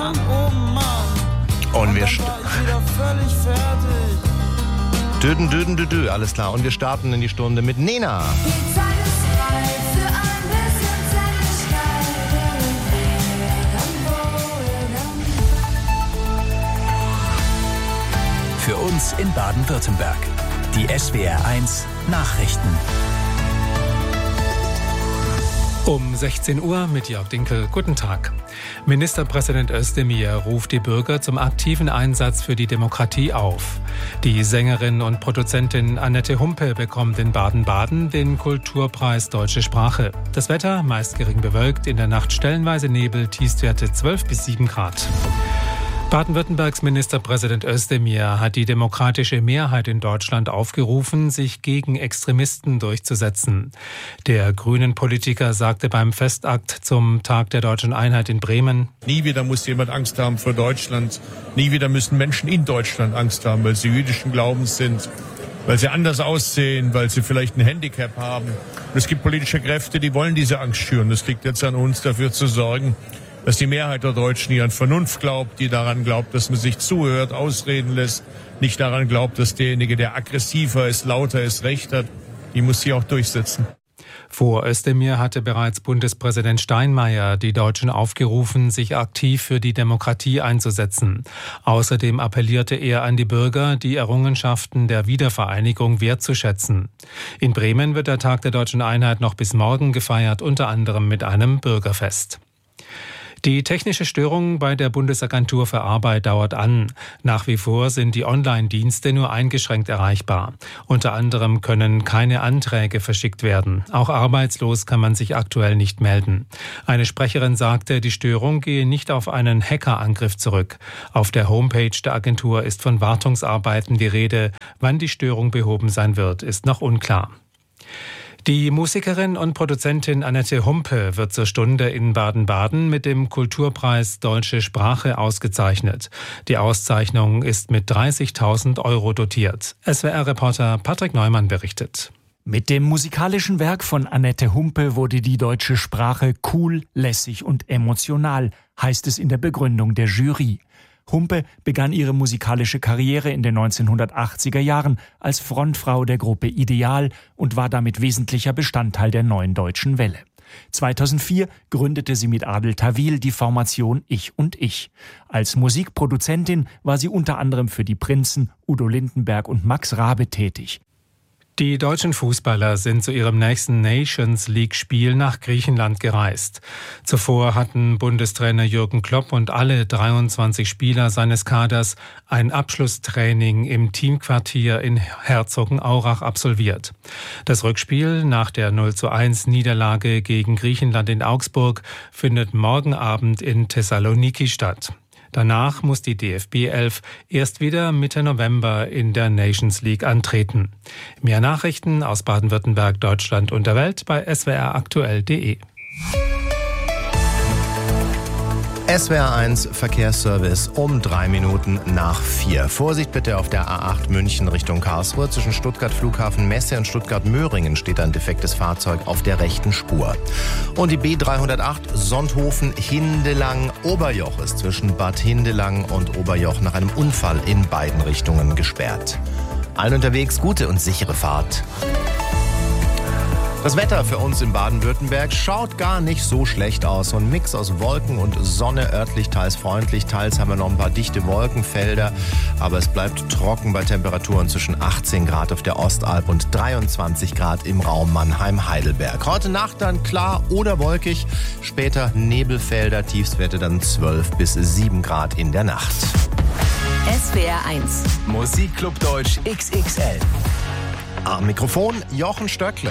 Mann, oh Mann. Und wir wieder völlig fertig. Düdü, alles klar. Und wir starten in die Stunde mit Nena. Die Zeit ist frei für ein bisschen Zärtlichkeit. Für uns in Baden-Württemberg. Die SWR1 Nachrichten. Um 16 Uhr mit Jörg Dinkel. Guten Tag. Ministerpräsident Özdemir ruft die Bürger zum aktiven Einsatz für die Demokratie auf. Die Sängerin und Produzentin Annette Humpe bekommt in Baden-Baden den Kulturpreis Deutsche Sprache. Das Wetter meist gering bewölkt, in der Nacht stellenweise Nebel, Tiefstwerte 12 bis 7 Grad. Baden-Württembergs Ministerpräsident Özdemir hat die demokratische Mehrheit in Deutschland aufgerufen, sich gegen Extremisten durchzusetzen. Der Grünen-Politiker sagte beim Festakt zum Tag der Deutschen Einheit in Bremen: Nie wieder muss jemand Angst haben vor Deutschland. Nie wieder müssen Menschen in Deutschland Angst haben, weil sie jüdischen Glaubens sind, weil sie anders aussehen, weil sie vielleicht ein Handicap haben. Und es gibt politische Kräfte, die wollen diese Angst schüren. Es liegt jetzt an uns, dafür zu sorgen, dass die Mehrheit der Deutschen, die an Vernunft glaubt, die daran glaubt, dass man sich zuhört, ausreden lässt, nicht daran glaubt, dass derjenige, der aggressiver ist, lauter ist, Recht hat, die muss sie auch durchsetzen. Vor Özdemir hatte bereits Bundespräsident Steinmeier die Deutschen aufgerufen, sich aktiv für die Demokratie einzusetzen. Außerdem appellierte er an die Bürger, die Errungenschaften der Wiedervereinigung wertzuschätzen. In Bremen wird der Tag der Deutschen Einheit noch bis morgen gefeiert, unter anderem mit einem Bürgerfest. Die technische Störung bei der Bundesagentur für Arbeit dauert an. Nach wie vor sind die Online-Dienste nur eingeschränkt erreichbar. Unter anderem können keine Anträge verschickt werden. Auch arbeitslos kann man sich aktuell nicht melden. Eine Sprecherin sagte, die Störung gehe nicht auf einen Hackerangriff zurück. Auf der Homepage der Agentur ist von Wartungsarbeiten die Rede. Wann die Störung behoben sein wird, ist noch unklar. Die Musikerin und Produzentin Annette Humpe wird zur Stunde in Baden-Baden mit dem Kulturpreis Deutsche Sprache ausgezeichnet. Die Auszeichnung ist mit 30.000 € dotiert. SWR-Reporter Patrick Neumann berichtet. Mit dem musikalischen Werk von Annette Humpe wurde die deutsche Sprache cool, lässig und emotional, heißt es in der Begründung der Jury. Humpe begann ihre musikalische Karriere in den 1980er Jahren als Frontfrau der Gruppe Ideal und war damit wesentlicher Bestandteil der Neuen Deutschen Welle. 2004 gründete sie mit Adel Tawil die Formation Ich und Ich. Als Musikproduzentin war sie unter anderem für die Prinzen, Udo Lindenberg und Max Rabe tätig. Die deutschen Fußballer sind zu ihrem nächsten Nations League-Spiel nach Griechenland gereist. Zuvor hatten Bundestrainer Jürgen Klopp und alle 23 Spieler seines Kaders ein Abschlusstraining im Teamquartier in Herzogenaurach absolviert. Das Rückspiel nach der 0:1 Niederlage gegen Griechenland in Augsburg findet morgen Abend in Thessaloniki statt. Danach muss die DFB 11 erst wieder Mitte November in der Nations League antreten. Mehr Nachrichten aus Baden-Württemberg, Deutschland und der Welt bei swraktuell.de. SWR1 Verkehrsservice um 3 Minuten nach 4. Vorsicht bitte auf der A8 München Richtung Karlsruhe. Zwischen Stuttgart Flughafen Messe und Stuttgart Möhringen steht ein defektes Fahrzeug auf der rechten Spur. Und die B308 Sonthofen Hindelang Oberjoch ist zwischen Bad Hindelang und Oberjoch nach einem Unfall in beiden Richtungen gesperrt. Allen unterwegs gute und sichere Fahrt. Das Wetter für uns in Baden-Württemberg schaut gar nicht so schlecht aus. So ein Mix aus Wolken und Sonne, örtlich teils freundlich, teils haben wir noch ein paar dichte Wolkenfelder. Aber es bleibt trocken bei Temperaturen zwischen 18 Grad auf der Ostalb und 23 Grad im Raum Mannheim-Heidelberg. Heute Nacht dann klar oder wolkig, später Nebelfelder, Tiefstwerte dann 12 bis 7 Grad in der Nacht. SWR1 Musikclub Deutsch XXL. Am Mikrofon Jochen Stöckle.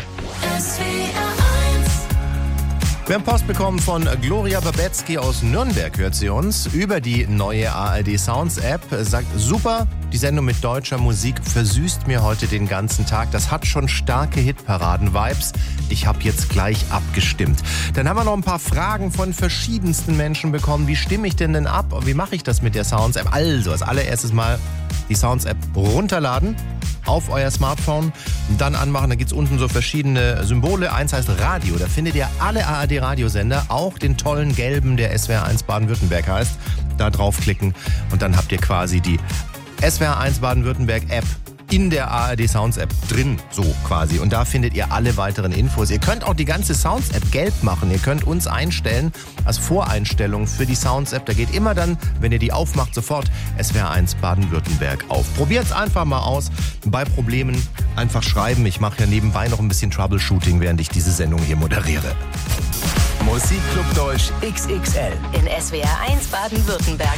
Wir haben Post bekommen von Gloria Babetzky aus Nürnberg, hört sie uns, über die neue ARD Sounds App. Sagt, super, die Sendung mit deutscher Musik versüßt mir heute den ganzen Tag. Das hat schon starke Hitparaden-Vibes. Ich habe jetzt gleich abgestimmt. Dann haben wir noch ein paar Fragen von verschiedensten Menschen bekommen. Wie stimme ich denn ab? Wie mache ich das mit der Sounds App? Also, als allererstes mal die Sounds App runterladen. auf euer Smartphone, dann anmachen, da gibt's unten so verschiedene Symbole. Eins heißt Radio, da findet ihr alle ARD-Radiosender, auch den tollen gelben, der SWR1 Baden-Württemberg heißt. Da draufklicken und dann habt ihr quasi die SWR1 Baden-Württemberg-App in der ARD Sounds App drin, so quasi. Und da findet ihr alle weiteren Infos. Ihr könnt auch die ganze Sounds App gelb machen. Ihr könnt uns einstellen als Voreinstellung für die Sounds App. Da geht immer dann, wenn ihr die aufmacht, sofort SWR1 Baden-Württemberg auf. Probiert's einfach mal aus. Bei Problemen einfach schreiben. Ich mache ja nebenbei noch ein bisschen Troubleshooting, während ich diese Sendung hier moderiere. Musikclub Deutsch XXL in SWR1 Baden-Württemberg.